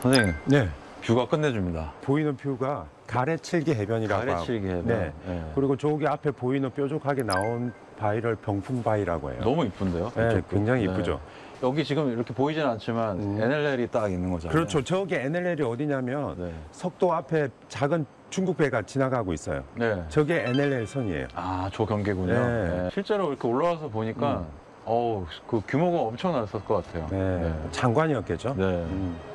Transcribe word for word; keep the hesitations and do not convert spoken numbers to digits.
선생님, 네. 뷰가 끝내줍니다. 보이는 뷰가 가래칠기 해변이라고 하고. 가래칠기 해변. 네. 네. 그리고 저기 앞에 보이는 뾰족하게 나온 바위를 병풍바위라고 해요. 너무 이쁜데요? 네, 이쪽도? 굉장히 네. 이쁘죠. 여기 지금 이렇게 보이진 않지만 음. 엔엘엘이 딱 있는 거잖아요. 그렇죠. 저기 엔엘엘이 어디냐면 네. 석도 앞에 작은 중국 배가 지나가고 있어요. 네. 저게 엔엘엘 선이에요. 아, 저 경계군요. 네. 네. 실제로 이렇게 올라와서 보니까 음. 어우, 그 규모가 엄청났을 것 같아요. 네. 장관이었겠죠. 네. 음.